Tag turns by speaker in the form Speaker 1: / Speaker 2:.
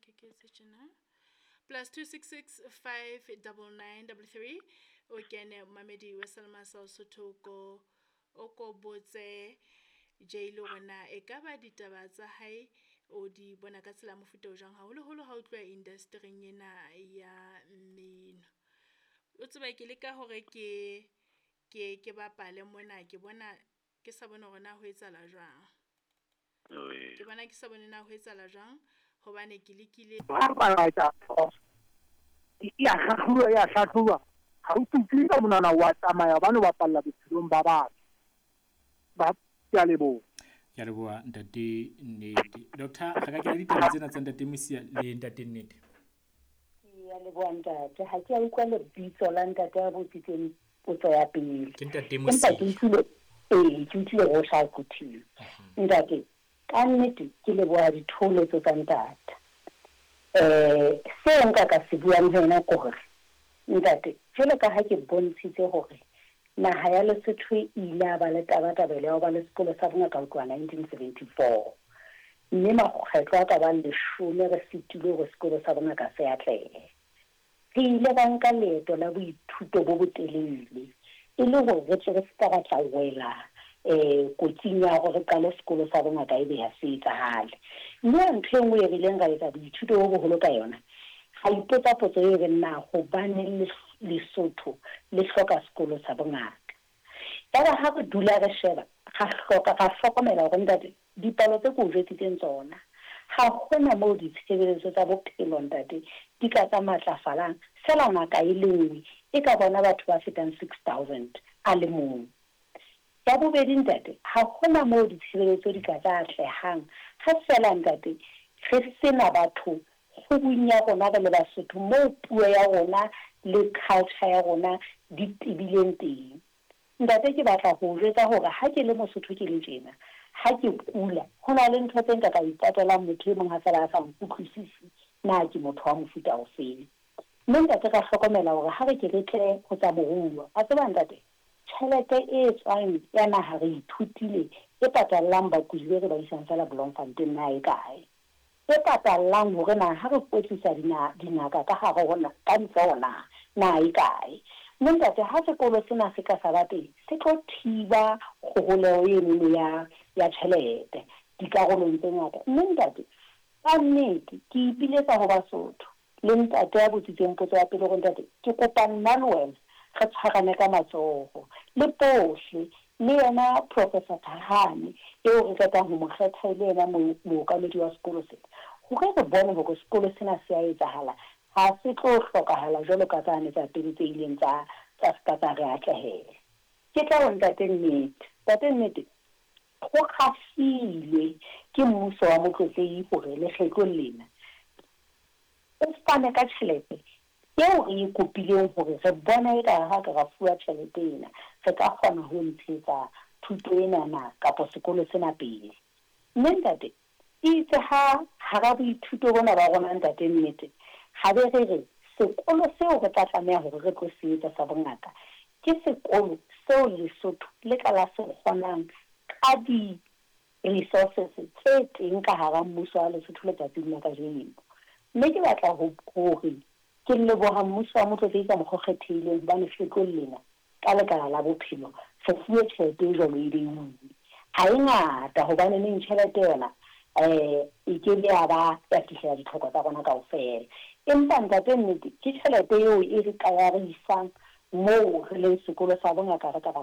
Speaker 1: ke tjena +266 59933 o kene mamedi wa Salma South Sotho o ko botse jaile gona e ka ba ditaba tsa hae o di bona ka tsela mofuta o jang haholo ha o tloa industry-ing ena ya mmino. O tseba ke leka hore ke bapale mona ke bona ke sa bona hore na ho etsala jwang. Ke bona ke sa bona na ho etsala jwang hobane ke lekile
Speaker 2: ya hlahluwa ha o tutsi ka monana wa tsamaya ba no bapalla bophelong ba batho ba ya lebo
Speaker 3: ya leboa ntate nnete. Doctor ga ka kena ditaba tsena tsa ntate Mosia le ntate nnete
Speaker 4: ya leboa ntate ha ke a utlwa le bitso la ntate a botsitseng potso ya pele
Speaker 3: ke ntate Mosia
Speaker 4: ke utlwile go sha kuthile ntate ka nnete ke leboa ditholetso tsa ntate se nka ka se buang hona ko gore ntate jole ka ha ke bontshitse gore naha ya Lesotho ile ba le tabatabelo ya ba le sekolo sa bongaka ka 1974 mme makgetlo a ka ba 10 re fitile go sekolo sa bongaka se atlehe ke ile ba nka leeto la boithuto bo botelele e le gore re tle re ska ga tla wela kotsing ya gore qale sekolo sa bongaka e be ya se etsahale mme ntho engwe e rileng ga etsa boithuto bo boholo ka yona ga ipotsa potso e re nna go bane Lesotho le hloka sekolo sa bongaka ba ha go dula re sheba ga hlokomela go ntate dipalo tse go jetsitseng tsona ga gona mo di tshebeletso tsa bophelo ntate di ka tsa matlafalang sela ngaka e lengwe e ka bona batho ba fetang 6000 a le mong ya bobedi ntate ga gona mo di tshebeletso di ka tsa atlehang ga sela ntate re sena batho go bunya gona ba le Basotho mo puo ya rona le culture ya rona di tibileng teng ntate ke batla go jwetsa gore ha ke le Mosotho ke le tjena ha ke kula hona le ntho tse nka ka ipatela motho e mong ha fela a sa mputlwisisi na ke motho wa mofuta o feng mme ntate ka hlokomela gore ha re ke re tle go tsa moruo a tseba ntate tšhelete e tswang ya naha re ithutile e patalang bakudi be re ba isang fela Bloemfontein na e kae e patalang hore na ha re kwetlisa dingaka ka gare gona ka ntsona na e kae mme ntate ha sekolo sena se ka sa ba teng se tlo thiba kgoleo eno ya tšhelete dikarolong tse ngata mme ntate ka nnete ke ipiletsa go Basotho le ntate ya botsitseng potso ya pele go ntate ke kopa nna le wena re tshwarane ka matsogo le pohle le yena Professor Thahane eo re tlatang ho mo kgetha le yena mookamedi wa sekolo sena gore re bone gore sekolo sena se a etsahala ha se tlo hlokahala jalo ka tsane tsa pele tse ileng tsa re atlehela ke tla go ntate nnete go kgafilwe ke mmuso wa motlotlehi gore le kgetlo lena o fane ka tšhelete eo re e kopileng gore re bona e ka ga ka fuwa tšhelete ena re ka kgona ho ntshetsa thuto ena kapo sekolo sena pele mme ntate itse ha ga boithuto bona ba rona ntate nnete ga be re sekolo seo re tla tlameha gore re tlo se etsa sa bongaka ke sekolo seo Lesotho le ka la se kgonang ka di-resources tse teng ka hara mmuso wa Lesotho letsatsing la kajeno mme ke batla gore ke leboga mmuso wa motlotlehi ka mokgwa kgethehileng hobane sekolo lena ka lekala la bophelo se fuwe tšhelete e jalo e beilwe ha e ngata hobane neng tšhelete yona e ke be ya ba ya fihlela ditlhoko tsa rona kaofela empa ntate nnete ke tšhelete eo e re ka ya re isang moo re leng sekolo sa bongaka re ka ba